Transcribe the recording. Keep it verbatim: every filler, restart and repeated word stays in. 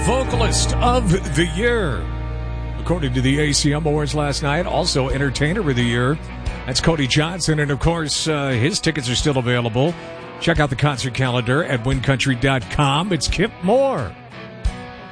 Vocalist of the Year, according to the A C M Awards last night. Also Entertainer of the Year. That's Cody Johnson. And, of course, uh, his tickets are still available. Check out the concert calendar at win country dot com. It's Kip Moore.